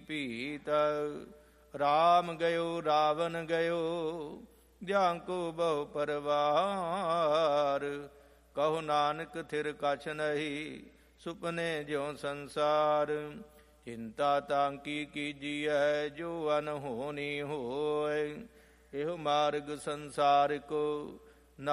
ਭੀਤ। ਰਾਮ ਗਇਓ ਰਾਵਨ ਗਇਓ, ਜਾਂ ਕੋ ਬਹੁ ਪਰਵਾਰ। ਕਹੋ ਨਾਨਕ ਥਿਰ ਕਛ ਨਹੀਂ, ਸੁਪਨੇ ਜਿਉ ਸੰਸਾਰ। ਚਿੰਤਾ ਤਾਂ ਕੀ ਕੀਜੀਐ, ਜੋ ਅਨਹੋਣੀ ਹੋਇ। ਇਹੋ ਮਾਰਗ ਸੰਸਾਰ ਕੋ,